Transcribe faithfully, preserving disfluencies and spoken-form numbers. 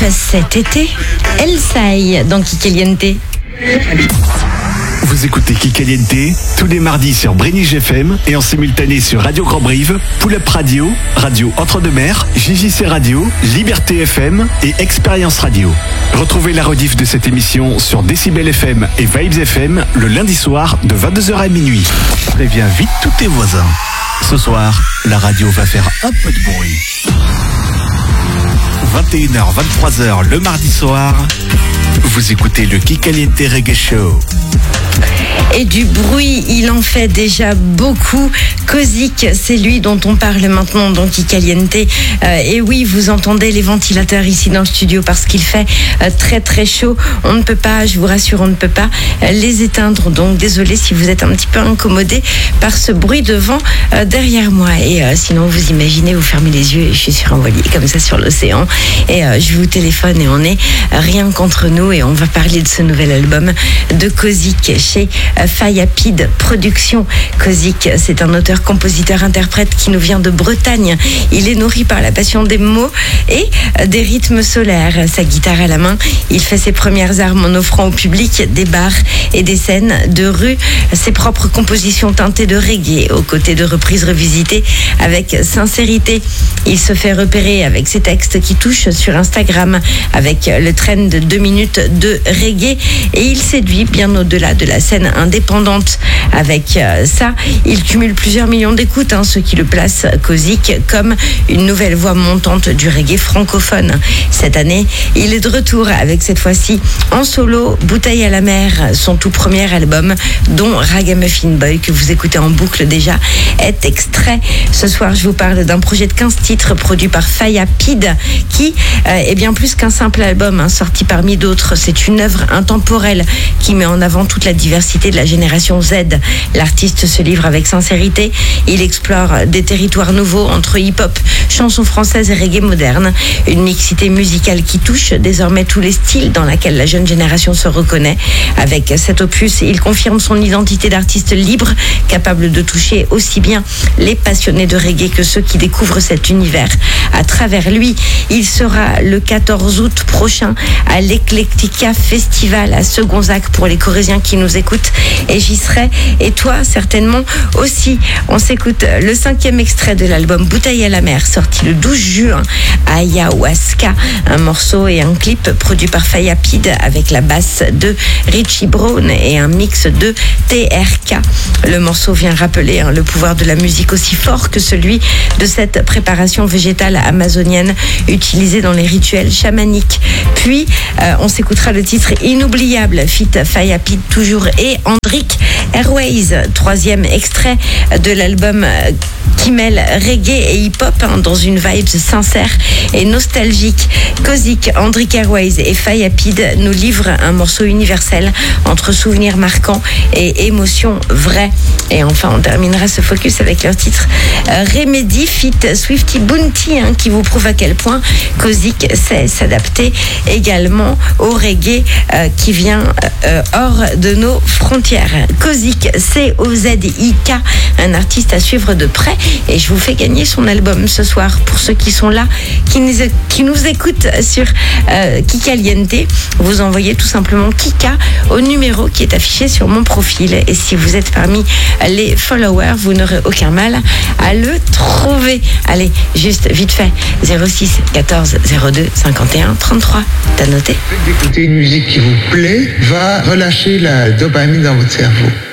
cet été, Elsaï dans Kikaliente. Vous écoutez Kikaliente tous les mardis sur Brénige F M et en simultané sur Radio Grand Brive, Pull Up Radio, Radio Entre-deux-Mers, J J C Radio, Liberté F M et Expérience Radio. Retrouvez la rediff de cette émission sur Décibel F M et Vibes F M le lundi soir de vingt-deux heures à minuit. Préviens vite tous tes voisins. Ce soir, la radio va faire un peu de bruit. vingt et une heures, vingt-trois heures le mardi soir, vous écoutez le Kikaliente Reggae Show. Et du bruit, il en fait déjà beaucoup. Kozik, c'est lui dont on parle maintenant dans Kikaliente. Euh, et oui, vous entendez les ventilateurs ici dans le studio parce qu'il fait euh, très très chaud. On ne peut pas, je vous rassure, on ne peut pas euh, les éteindre. Donc désolé si vous êtes un petit peu incommodé par ce bruit de vent euh, derrière moi. Et euh, sinon, vous imaginez, vous fermez les yeux et je suis sur un voilier comme ça sur l'océan. Et euh, je vous téléphone et on est rien qu'entre nous et on va parler de ce nouvel album de Kozik chez Fayapid Productions. Kozik, c'est un auteur, compositeur, interprète qui nous vient de Bretagne. Il est nourri par la passion des mots et des rythmes solaires. Sa guitare à la main, il fait ses premières armes en offrant au public des bars et des scènes de rue. Ses propres compositions teintées de reggae aux côtés de reprises revisitées avec sincérité. Il se fait repérer avec ses textes qui touchent sur Instagram avec le trend de deux minutes de reggae et il séduit bien au-delà de la scène indépendante. Avec euh, ça, il cumule plusieurs millions d'écoutes, hein, ce qui le place, Kozik, comme une nouvelle voix montante du reggae francophone. Cette année, il est de retour avec cette fois-ci en solo, Bouteille à la mer, son tout premier album, dont Ragamuffin Boy, que vous écoutez en boucle déjà, est extrait. Ce soir, je vous parle d'un projet de quinze titres produit par Fayapid, qui euh, est bien plus qu'un simple album, hein, sorti parmi d'autres. C'est une œuvre intemporelle qui met en avant toute la diversité de la génération Z. L'artiste se livre avec sincérité. Il explore des territoires nouveaux entre hip-hop, chansons françaises et reggae moderne. Une mixité musicale qui touche désormais tous les styles dans laquelle la jeune génération se reconnaît. Avec cet opus, il confirme son identité d'artiste libre, capable de toucher aussi bien les passionnés de reggae que ceux qui découvrent cet univers. À travers lui, il sera le quatorze août prochain à l'Eclectica Festival à Segonzac pour les Corésiens qui nous écoutent. Et j'y serai, et toi certainement aussi. On s'écoute le cinquième extrait de l'album Bouteille à la mer, sorti le douze juin, Ayahuasca, un morceau et un clip produit par Fayapid avec la basse de Richie Brown et un mix de T R K. Le morceau vient rappeler hein, le pouvoir de la musique aussi fort que celui de cette préparation végétale amazonienne utilisée dans les rituels chamaniques. Puis euh, on s'écoutera le titre Inoubliable, feat Fayapid toujours et Andric Airways, troisième extrait de l'album qui mêle reggae et hip-hop hein, dans une vibe sincère et nostalgique. Kozik, Andric Airways et Fayapid nous livrent un morceau universel entre souvenirs marquants et émotions vraies. Et enfin, on terminera ce focus avec leur titre euh, Remedy feat Swifty Bounty hein, qui vous prouve à quel point Kozik sait s'adapter également au reggae euh, qui vient euh, hors de nos frontières. Kozik, C O Z I K, un artiste à suivre de près et je vous fais gagner son album ce soir pour ceux qui sont là, qui nous, qui nous écoutent sur euh, Kikaliente. Vous envoyez tout simplement Kika au numéro qui est affiché sur mon profil et si vous êtes parmi les followers, vous n'aurez aucun mal à le trouver. Allez, juste vite fait, zéro six quatorze zéro deux cinquante et un trente-trois. T'as noté? D'écouter une musique qui vous plaît va relâcher la dopamine dans votre cerveau.